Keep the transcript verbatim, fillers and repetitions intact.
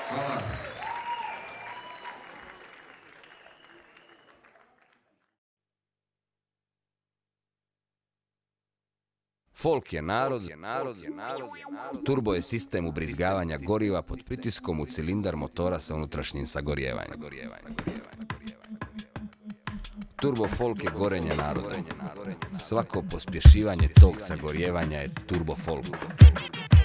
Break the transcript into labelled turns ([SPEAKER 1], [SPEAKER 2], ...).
[SPEAKER 1] Hvala.
[SPEAKER 2] Folk je narod, turbo je sistem ubrizgavanja goriva pod pritiskom u cilindar motora sa unutrašnjim sagorijevanjem. Turbo folk je gorenje naroda. Svako pospješivanje tog sagorijevanja je turbo folk.